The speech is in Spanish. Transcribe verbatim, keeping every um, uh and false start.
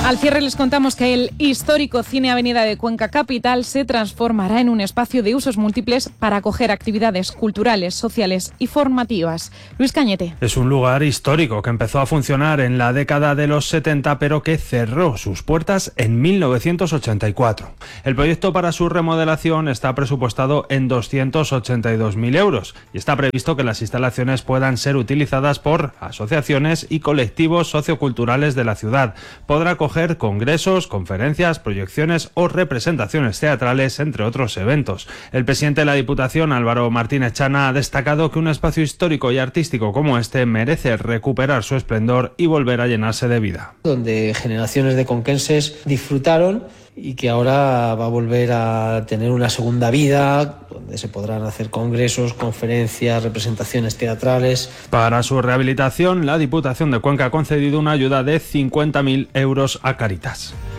Al cierre les contamos que el histórico Cine Avenida de Cuenca Capital se transformará en un espacio de usos múltiples para acoger actividades culturales, sociales y formativas. Luis Cañete. Es un lugar histórico que empezó a funcionar en la década de los setenta, pero que cerró sus puertas en mil novecientos ochenta y cuatro. El proyecto para su remodelación está presupuestado en doscientos ochenta y dos mil euros y está previsto que las instalaciones puedan ser utilizadas por asociaciones y colectivos socioculturales de la ciudad. Podrá acoger congresos, conferencias, proyecciones o representaciones teatrales, entre otros eventos. El presidente de la Diputación, Álvaro Martínez Chana, ha destacado que un espacio histórico y artístico como este merece recuperar su esplendor y volver a llenarse de vida. Donde generaciones de conquenses disfrutaron y que ahora va a volver a tener una segunda vida, donde se podrán hacer congresos, conferencias, representaciones teatrales. Para su rehabilitación, la Diputación de Cuenca ha concedido una ayuda de cincuenta mil euros a Cáritas.